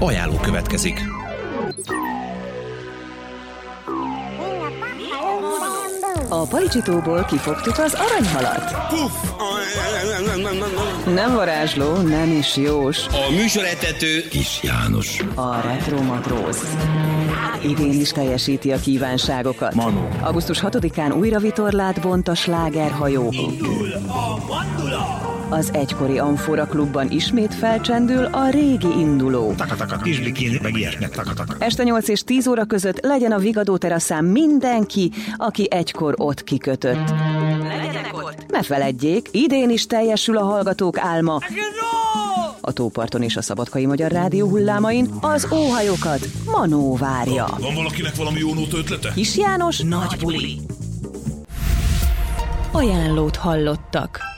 Ajánló következik. A Palicsitóból kifogtuk az aranyhalat. Puff! Nem varázsló, nem is jós. A műsoretető Kis János. A retromatróz. Idén is teljesíti a kívánságokat. Manó. Augusztus 6-án újra vitorlát bont a slágerhajó. Indul a mandula! Az egykori Amfora klubban ismét felcsendül a régi induló. Taka-taka, kisbikini, meg ilyesnek, taka-taka. Este 8 és 10 óra között legyen a Vigadó teraszán mindenki, aki egykor ott kikötött. Legyenek ott! Ne feledjék, idén is teljesül a hallgatók álma. A Tóparton és a Szabadkai Magyar Rádió hullámain az óhajokat Manó várja. Van valakinek valami jó nóta ötlete? Kis János nagy buli. Ajánlót hallottak.